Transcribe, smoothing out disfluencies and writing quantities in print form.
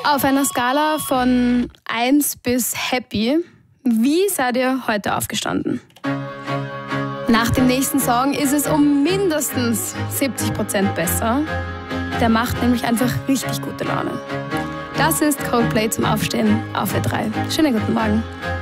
Auf einer Skala von 1 bis happy, wie seid ihr heute aufgestanden? Nach dem nächsten Song ist es um mindestens 70% besser. Der macht nämlich einfach richtig gute Laune. Das ist Coldplay zum Aufstehen auf R3. Schönen guten Morgen.